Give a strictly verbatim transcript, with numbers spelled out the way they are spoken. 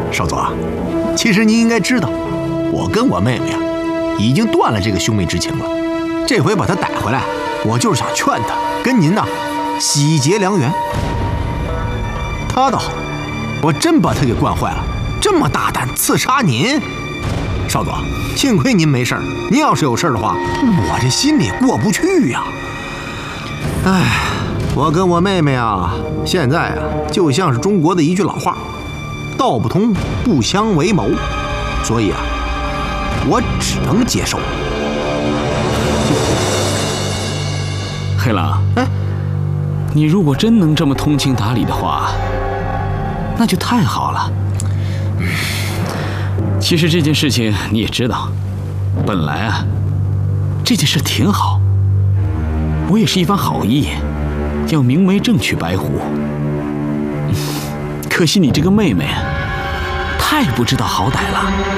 少佐，其实您应该知道，我跟我妹妹啊，已经断了这个兄妹之情了。这回把她逮回来，我就是想劝她跟您呐喜结良缘。她倒好，我真把她给惯坏了，这么大胆刺杀您。少佐，幸亏您没事儿，您要是有事儿的话，我这心里过不去呀。哎，我跟我妹妹啊，现在啊，就像是中国的一句老话，道不同不相为谋，所以啊，我只能接受。 黑狼，哎，你如果真能这么通情达理的话，那就太好了。其实这件事情你也知道，本来啊，这件事挺好，我也是一番好意，要明媒正娶白狐。可惜你这个妹妹太不知道好歹了。